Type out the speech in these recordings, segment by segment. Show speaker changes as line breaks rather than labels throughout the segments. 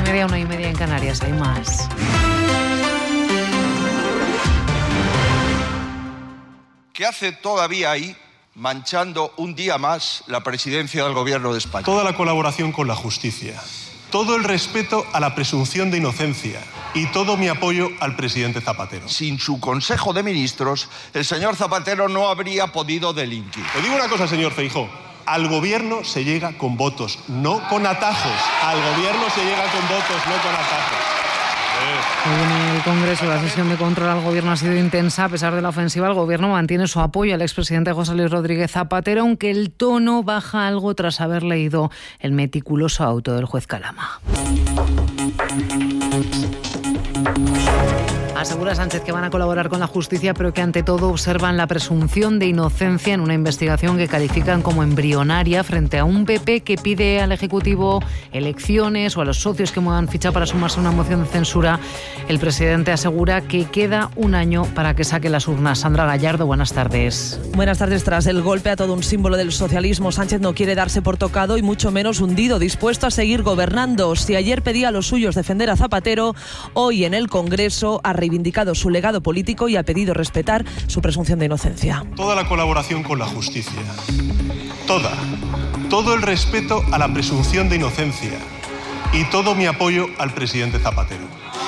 12:30, 1:30 en Canarias. Hay más.
¿Qué hace todavía ahí, manchando un día más la presidencia del Gobierno de España?
Toda la colaboración con la justicia, todo el respeto a la presunción de inocencia y todo mi apoyo al presidente Zapatero.
Sin su Consejo de Ministros, el señor Zapatero no habría podido delinquir.
Le digo una cosa, señor Feijóo. Al gobierno se llega con votos, no con atajos. Al gobierno se llega con votos, no con atajos.
Hoy en el Congreso la sesión de control al Gobierno ha sido intensa. A pesar de la ofensiva, el Gobierno mantiene su apoyo al expresidente José Luis Rodríguez Zapatero, aunque el tono baja algo tras haber leído el meticuloso auto del juez Calama. Asegura Sánchez que van a colaborar con la justicia, pero que ante todo observan la presunción de inocencia en una investigación que califican como embrionaria frente a un PP que pide al Ejecutivo elecciones o a los socios que muevan ficha para sumarse a una moción de censura. El presidente asegura que queda un año para que saque las urnas. Sandra Gallardo, buenas tardes.
Buenas tardes. Tras el golpe a todo un símbolo del socialismo, Sánchez no quiere darse por tocado y mucho menos hundido, dispuesto a seguir gobernando. Si ayer pedía a los suyos defender a Zapatero, hoy en el Congreso ha reivindicado su legado político y ha pedido respetar su presunción de inocencia.
Toda la colaboración con la justicia, todo el respeto a la presunción de inocencia y todo mi apoyo al presidente Zapatero.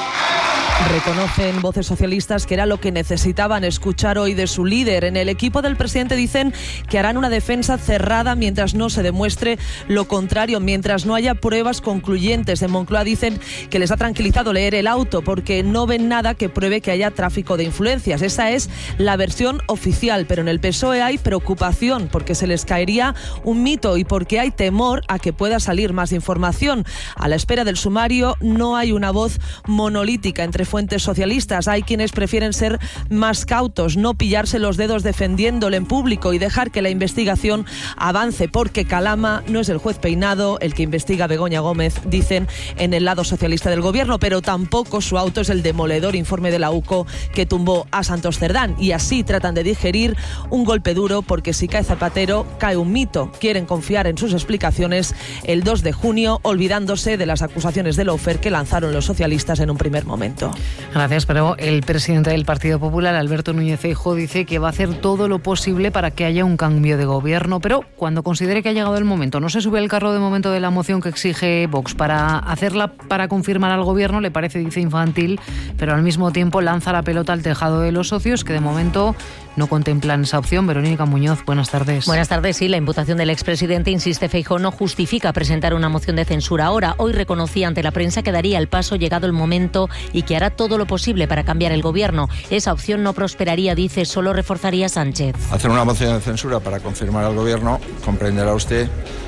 Reconocen voces socialistas que era lo que necesitaban escuchar hoy de su líder. En el equipo del presidente dicen que harán una defensa cerrada mientras no se demuestre lo contrario, mientras no haya pruebas concluyentes. En Moncloa dicen que les ha tranquilizado leer el auto porque no ven nada que pruebe que haya tráfico de influencias. Esa es la versión oficial, pero en el PSOE hay preocupación porque se les caería un mito y porque hay temor a que pueda salir más información. A la espera del sumario no hay una voz monolítica entre fuentes socialistas. Hay quienes prefieren ser más cautos, no pillarse los dedos defendiéndole en público y dejar que la investigación avance, porque Calama no es el juez peinado, el que investiga a Begoña Gómez, dicen en el lado socialista del gobierno, pero tampoco su auto es el demoledor informe de la UCO que tumbó a Santos Cerdán. Y así tratan de digerir un golpe duro, porque si cae Zapatero, cae un mito. Quieren confiar en sus explicaciones el 2 de junio, olvidándose de las acusaciones de lawfare que lanzaron los socialistas en un primer momento.
Gracias, pero el presidente del Partido Popular, Alberto Núñez Feijóo, dice que va a hacer todo lo posible para que haya un cambio de gobierno, pero cuando considere que ha llegado el momento, no se sube al carro de momento de la moción que exige Vox para hacerla para confirmar al gobierno, le parece, dice, infantil, pero al mismo tiempo lanza la pelota al tejado de los socios que de momento no contemplan esa opción. Verónica Muñoz, buenas tardes.
Buenas tardes. Sí, la imputación del expresidente, insiste Feijóo, no justifica presentar una moción de censura ahora. Hoy reconocía ante la prensa que daría el paso llegado el momento y que hará todo lo posible para cambiar el gobierno. Esa opción no prosperaría, dice, solo reforzaría a Sánchez.
Hacer una moción de censura para confirmar al gobierno, comprenderá usted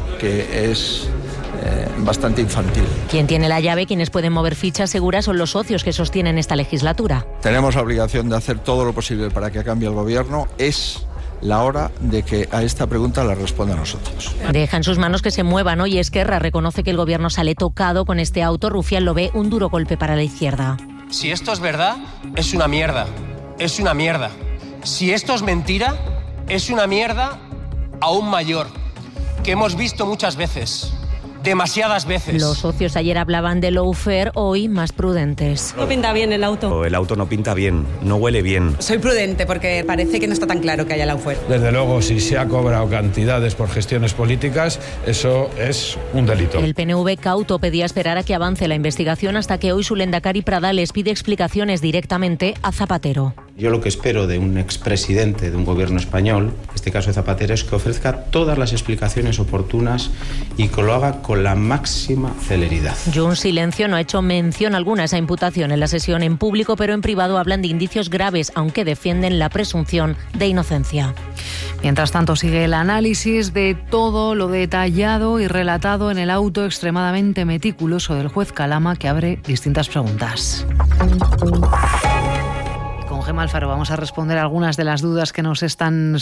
que es bastante infantil.
Quien tiene la llave, quienes pueden mover fichas seguras, son los socios que sostienen esta legislatura.
Tenemos la obligación de hacer todo lo posible para que cambie el gobierno. Es la hora de que a esta pregunta la respondan los socios.
Deja en sus manos que se muevan. Hoy Esquerra reconoce que el gobierno sale tocado con este auto. Rufián lo ve un duro golpe para la izquierda.
Si esto es verdad, es una mierda. Es una mierda. Si esto es mentira, es una mierda aún mayor, que hemos visto muchas veces. Demasiadas veces.
Los socios ayer hablaban de lawfare, hoy más prudentes.
No pinta bien el auto.
El auto no pinta bien, no huele bien.
Soy prudente porque parece que no está tan claro que haya lawfare.
Desde luego, si se ha cobrado cantidades por gestiones políticas, eso es un delito.
El PNV cauto pedía esperar a que avance la investigación hasta que hoy su lehendakari Pradal les pide explicaciones directamente a Zapatero.
Yo lo que espero de un expresidente de un gobierno español, en este caso de Zapatero, es que ofrezca todas las explicaciones oportunas y que lo haga con la máxima celeridad.
Junts Silencio no ha hecho mención alguna a esa imputación en la sesión en público, pero en privado hablan de indicios graves, aunque defienden la presunción de inocencia.
Mientras tanto, sigue el análisis de todo lo detallado y relatado en el auto extremadamente meticuloso del juez Calama, que abre distintas preguntas. Con Gemma Alfaro vamos a responder algunas de las dudas que nos están